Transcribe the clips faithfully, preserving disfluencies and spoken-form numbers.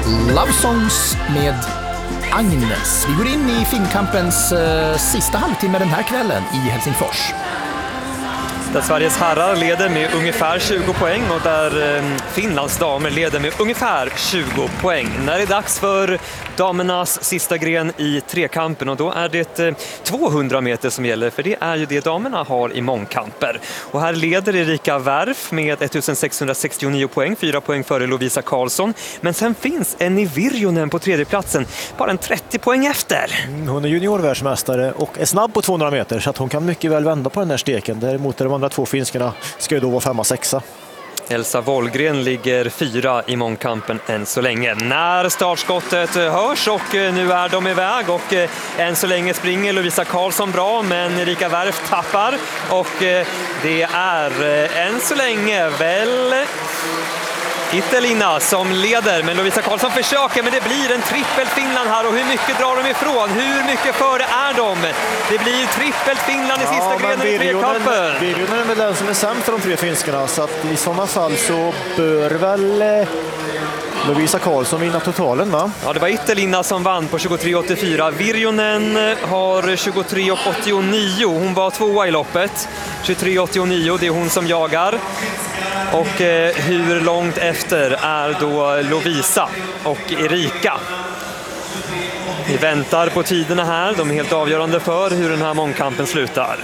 Love Songs med Agnes. Vi går in i Finnkampens eh, sista halvtimme den här kvällen i Helsingfors. Där Sveriges herrar leder med ungefär tjugo poäng och där eh, Finlands damer leder med ungefär tjugo poäng. När det är dags för damernas sista gren i trekampen, och då är det eh, tvåhundra meter som gäller, för det är ju det damerna har i mångkamper. Och här leder Erika Wärf med ettusensexhundrasextionio poäng, fyra poäng före Lovisa Karlsson. Men sen finns Enni Virjonen på tredje platsen, bara en trettio poäng efter. Hon är juniorvärldsmästare och är snabb på tvåhundra meter, så att hon kan mycket väl vända på den här steken. Däremot är de andra två finskarna ska ju då vara femma, sexa. Elsa Wollgren ligger fyra i mångkampen än så länge. När startskottet hörs och nu är de iväg, och än så länge springer Lovisa Karlsson bra, men Erika Wärf tappar, och det är än så länge väl Ittelina som leder, men Lovisa Karlsson försöker, men det blir en trippel Finland här, och hur mycket drar de ifrån? Hur mycket före är de? Det blir trippel Finland i sista ja, grenen i trekampen. Virjonen är väl den som är sämst av de tre finskarna, så att i sådana fall så bör väl eh, Lovisa Karlsson vinna totalen, va? Ja, det var Ittelina som vann på tjugotre åttiofyra. Virjonen har tjugotre åttionio. Hon var tvåa i loppet. tjugotre åttionio, det är hon som jagar. Och eh, hur långt efter är då Lovisa och Erika? Vi väntar på tiderna här. De är helt avgörande för hur den här mångkampen slutar.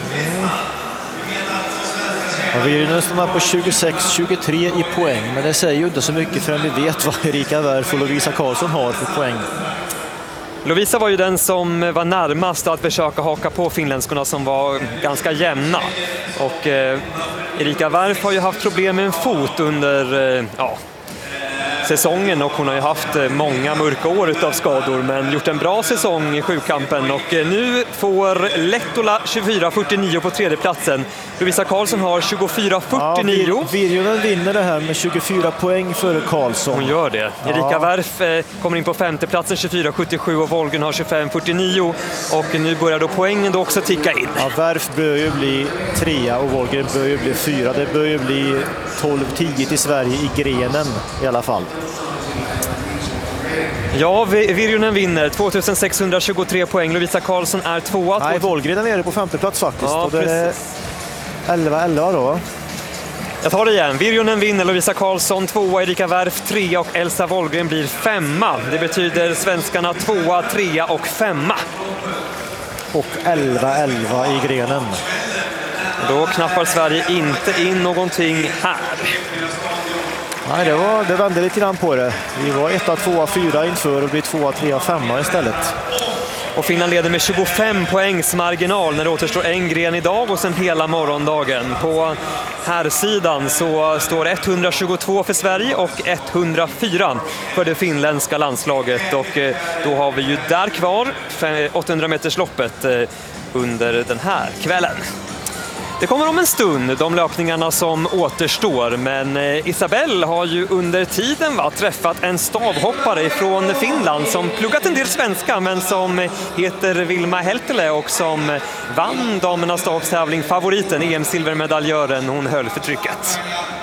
Ja, vi är ju nästan på tjugosex tjugotre i poäng, men det säger ju inte så mycket förrän vi vet vad Erika Wärf och Lovisa Karlsson har för poäng. Lovisa var ju den som var närmast att försöka haka på finländskorna, som var ganska jämna. Och eh, Erika Wärf har ju haft problem med en fot under eh, ja, säsongen, och hon har ju haft många mörka år utav skador, men gjort en bra säsong i sjukampen, och nu får Lehtola tjugofyra fyrtionio på tredje platsen. Lovisa Karlsson har tjugofyra fyrtionio. Ja, Virjonen vinner det här med tjugofyra poäng före Karlsson. Hon gör det. Ja. Erika Wärf eh, kommer in på femte platsen, tjugofyra sjuttiosju, och Wollgren har tjugofem fyrtionio, och nu börjar då poängen då också ticka in. Ja, Wärf bör ju bli trea och Wollgren bör ju bli fyra. Det bör ju bli tolv tio till Sverige i grenen i alla fall. Ja, Virjonen vinner tvåtusensexhundratjugotre poäng. Lovisa Karlsson är tvåa. Nej, Wollgren är nere på femte plats faktiskt. Ja, och det är elva elva då. Jag tar det igen. Virjonen vinner, Lovisa Karlsson tvåa, Erika Wärf trea, och Elsa Wollgren blir femma. Det betyder svenskarna tvåa, trea och femma. Och elva elva i grenen. Då knappar Sverige inte in någonting här. Nej, det, var, det vände lite grann på det. Vi var etta, tvåa, fyra inför och blir tvåa, trea, femma istället. Och Finland leder med tjugofem poängs marginal när det återstår en gren idag och sen hela morgondagen. På här sidan så står etthundratjugotvå för Sverige och etthundrafyra för det finländska landslaget. Och då har vi ju där kvar åttahundra meters loppet under den här kvällen. Det kommer om en stund, de löpningarna som återstår, men Isabelle har ju under tiden va, träffat en stavhoppare från Finland som pluggat en del svenska, men som heter Vilma Heltele och som vann damernas stavstävling, favoriten, E M-silvermedaljören. Hon höll för trycket.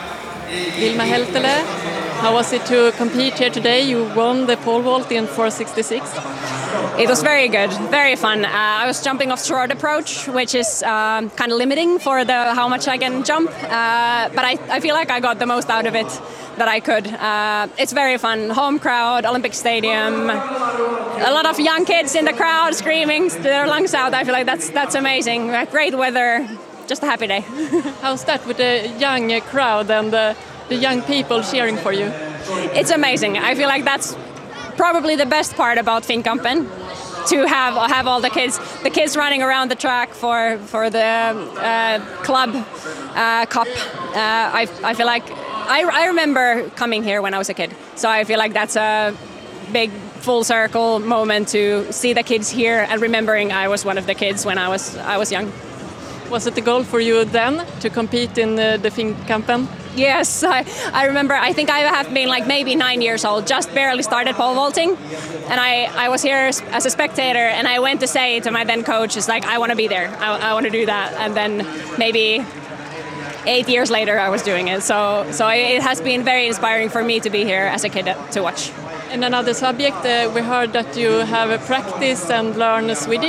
Vilma Heltele, how was it to compete here today? You won the pole vault in four sixty-six. It was very good, very fun. Uh, I was jumping off short approach, which is um, kind of limiting for the how much I can jump. Uh, but I, I feel like I got the most out of it that I could. Uh, it's very fun. Home crowd, Olympic Stadium, a lot of young kids in the crowd screaming their lungs out. I feel like that's that's amazing. Great weather, just a happy day. How's that with the young crowd and the, the young people cheering for you? It's amazing. I feel like that's probably the best part about Finnkampen, to have have all the kids, the kids running around the track for for the uh, club uh, cup. Uh, I I feel like I I remember coming here when I was a kid, so I feel like that's a big full circle moment to see the kids here and remembering I was one of the kids when I was I was young. Was it the goal for you then to compete in the, the Finnkampen? Yes, I, I remember. I think I have been like maybe nine years old, just barely started pole vaulting, and I, I was here as a spectator, and I went to say to my then coach, "It's like I want to be there. I, I want to do that." And then maybe eight years later, I was doing it. So so it has been very inspiring for me to be here as a kid to watch. And another subject, uh, we heard that you have practice and learn Swedish.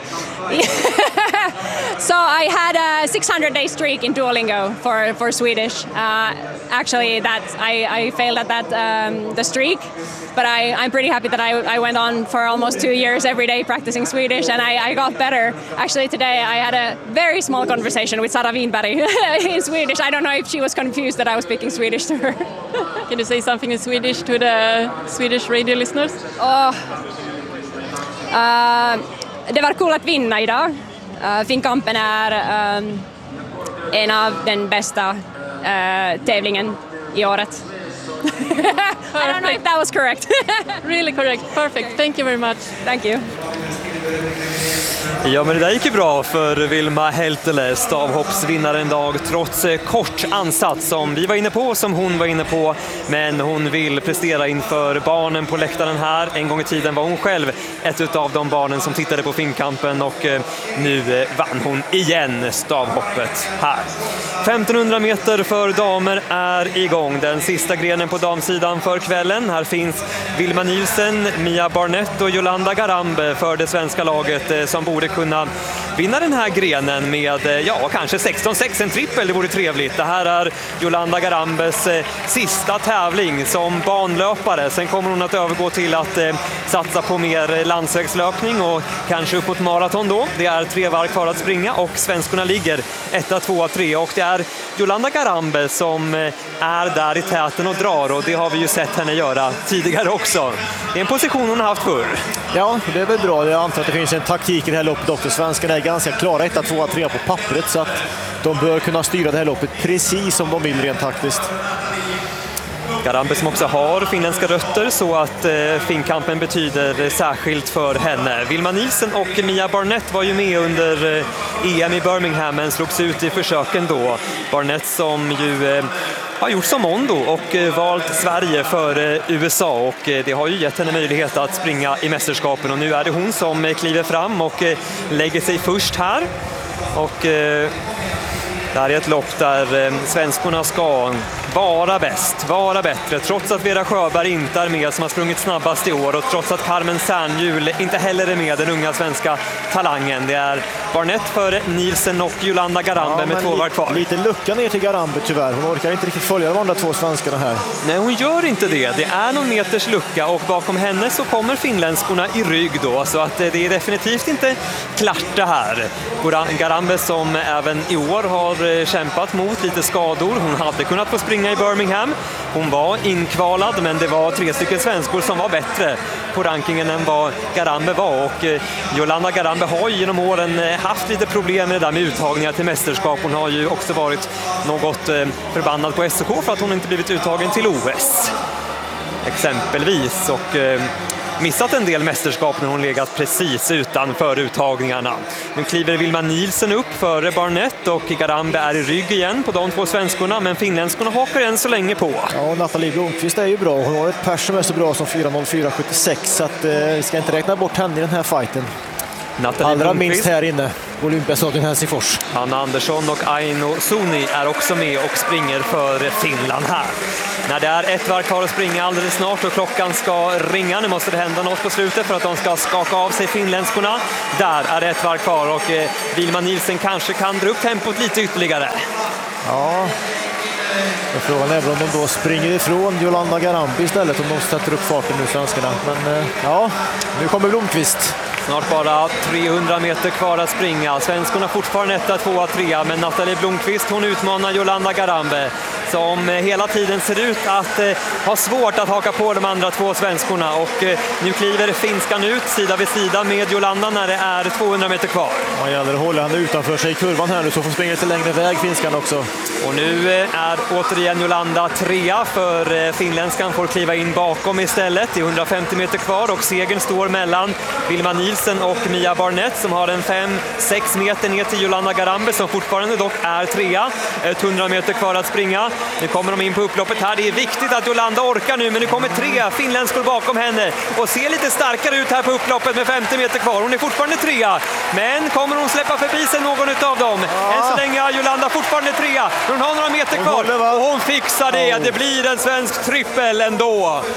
So I had a six hundred day streak in Duolingo for, for Swedish. Uh, actually, that I, I failed at that um, the streak, but I, I'm pretty happy that I, I went on for almost two years every day practicing Swedish, and I, I got better. Actually, today I had a very small conversation with Sara Winberg in Swedish. I don't know if she was confused that I was speaking Swedish to her. Can you say something in Swedish to the Swedish radio listeners? Oh, uh, det var kul att vinna idag. Uh, Finnkampen är um, en av den bästa uh, tävlingen i året. I don't know if that was correct. Really correct. Perfect. Thank you very much. Thank you. Ja, men det där gick ju bra för Vilma Heltele, stavhoppsvinnaren idag, trots kort ansats som vi var inne på, som hon var inne på. Men hon vill prestera inför barnen på läktaren här. En gång i tiden var hon själv ett av de barnen som tittade på Finnkampen, och nu vann hon igen stavhoppet här. femtonhundra meter för damer är igång. Den sista grenen på damsidan för kvällen. Här finns Vilma Nilsen, Mia Barnett och Jolanda Garambe för det svenska laget, som borde kunna vinna den här grenen med, ja, kanske sexton sex, en trippel, det vore trevligt. Det här är Jolanda Garambes eh, sista tävling som banlöpare. Sen kommer hon att övergå till att eh, satsa på mer landsvägslöpning och kanske uppåt maraton då. Det är tre varv kvar att springa och svenskorna ligger etta, tvåa, tre, och det är Jolanda Garambe som eh, är där i täten och drar, och det har vi ju sett henne göra tidigare också. Det är en position hon har haft förr. Ja, det är väl bra. Jag antar att det finns en taktik i det här loppet också. Svenskarna är ganska klara etta, tvåa, trea på pappret, så att de bör kunna styra det här loppet precis som de vill rent taktiskt. Garambe som också har finländska rötter, så att eh, Finnkampen betyder särskilt för henne. Vilma Nilsen och Mia Barnett var ju med under eh, E M i Birmingham, men slogs ut i försöken då. Barnett som ju eh, har gjort som Mondo och eh, valt Sverige för eh, U S A, och eh, det har ju gett henne möjlighet att springa i mästerskapen, och nu är det hon som eh, kliver fram och eh, lägger sig först här. Och eh, det här är ett lopp där eh, svenskorna ska vara bäst, vara bättre, trots att Vera Sjöberg inte är med som har sprungit snabbast i år, och trots att Carmen Särnhjul inte heller är med, den unga svenska talangen. Det är Barnett för Nilsen och Jolanda Garambe, ja, med två var kvar. Lite lucka ner till Garambe tyvärr, hon orkar inte riktigt följa de andra två svenskarna här. Nej, hon gör inte det. Det är någon meters lucka, och bakom henne så kommer finländskorna i rygg då, så att det är definitivt inte klart det här. Garambe som även i år har kämpat mot lite skador. Hon hade kunnat få springa i Birmingham. Hon var inkvalad, men det var tre stycken svenskor som var bättre på rankingen än vad Garambe var, och Jolanda Garambe har ju genom åren haft lite problem med det där med uttagningar till mästerskap. Hon har ju också varit något förbannad på S O K för att hon inte blivit uttagen till O S exempelvis, och missat en del mästerskap när hon legat precis utanför uttagningarna. Nu kliver Vilma Nilsen upp före Barnett, och Garambe är i rygg igen på de två svenskorna, men finländskorna hakar än så länge på. Ja, och Nathalie Blomqvist är ju bra. Hon har ett pers som är så bra som fyra noll fyra sjuttiosex, så att, eh, vi ska inte räkna bort henne i den här fighten. Nathalie Allra Blomqvist, minst här inne, Olympiastadion Helsingfors. Hanna Andersson och Aino Suni är också med och springer för Finland här. När det är ett varv kvar att springa alldeles snart och klockan ska ringa, nu måste det hända något på slutet för att de ska skaka av sig finländskorna. Där är det ett varv kvar, och eh, Vilma Nilsen kanske kan dra upp tempot lite ytterligare. Ja, och frågan är om de då springer ifrån Jolanda Garambe istället, om de sätter upp farten nu, svenskarna. Men eh, ja, nu kommer Blomqvist. Snart bara trehundra meter kvar att springa. Svenskorna fortfarande etta, tvåa, trea, men Nathalie Blomqvist, hon utmanar Jolanda Garambe, som hela tiden ser ut att eh, ha svårt att haka på de andra två svenskorna, och eh, nu kliver finskan ut sida vid sida med Jolanda när det är tvåhundra meter kvar. Ja, gäller att hålla henne utanför sig i kurvan här nu, så får springa lite längre väg finskan också. Och nu eh, är återigen Jolanda trea, för eh, finländskan får kliva in bakom istället. Det är hundrafemtio meter kvar, och segern står mellan Vilma Nilsen och Mia Barnett, som har en fem sex meter ner till Jolanda Garambe, som fortfarande dock är trea. hundra meter kvar att springa. Nu kommer de in på upploppet här. Det är viktigt att Jolanda orkar nu, men nu kommer tre finländskor bakom henne och ser lite starkare ut här på upploppet med femtio meter kvar. Hon är fortfarande trea, men kommer hon släppa förbi sig någon av dem? Ja. Än så länge är Jolanda fortfarande trea. Hon har några meter kvar, och hon fixar det. Det blir en svensk trippel ändå.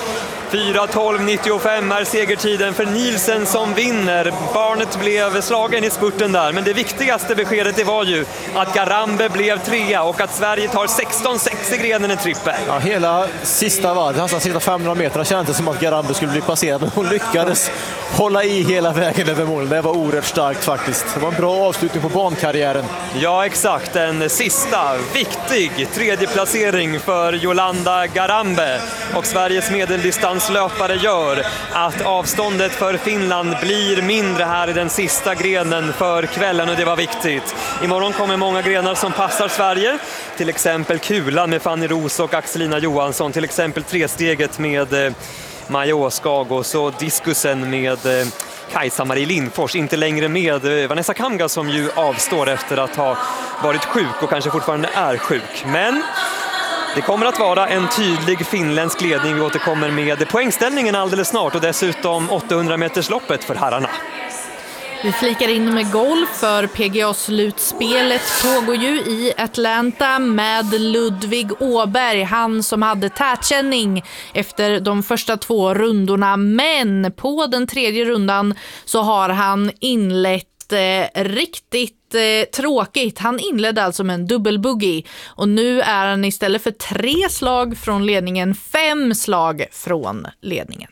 fyra tolv nittiofem är segertiden för Nielsen som vinner. Barnet blev slagen i spurten där, men det viktigaste beskedet det var ju att Garambe blev trea och att Sverige tar sexton sex i grenen i trippel. Ja, hela sista varvet, nästan sista femhundra meter kändes som att Garambe skulle bli passerad, men hon lyckades hålla i hela vägen över målen. Det var oerhört starkt faktiskt. Det var en bra avslutning på bankarriären. Ja, exakt. En sista viktig tredje placering för Jolanda Garambe. Och Sveriges medeldistanslöpare gör att avståndet för Finland blir mindre här i den sista grenen för kvällen, och det var viktigt. Imorgon kommer många grenar som passar Sverige. Till exempel kulan med Fanny Roos och Axelina Johansson. Till exempel tresteget med Maja Åskag och så diskusen med Kajsa-Marie Lindfors, inte längre med Vanessa Kamga som ju avstår efter att ha varit sjuk och kanske fortfarande är sjuk. Men det kommer att vara en tydlig finländsk ledning. Vi återkommer med poängställningen alldeles snart och dessutom åttahundra metersloppet för herrarna. Vi flikar in med golf, för P G A-slutspelet pågår ju i Atlanta med Ludvig Åberg, han som hade tätkänning efter de första två rundorna, men på den tredje rundan så har han inlett eh, riktigt eh, tråkigt. Han inledde alltså med en dubbelbogey och nu är han istället för tre slag från ledningen fem slag från ledningen.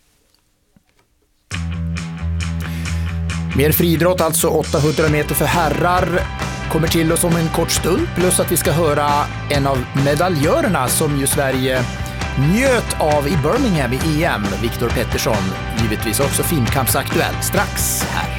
Mer friidrott, alltså åttahundra meter för herrar, kommer till oss om en kort stund. Plus att vi ska höra en av medaljörerna som ju Sverige njöt av i Birmingham i E M, Viktor Pettersson. Givetvis också finkampsaktuell strax här.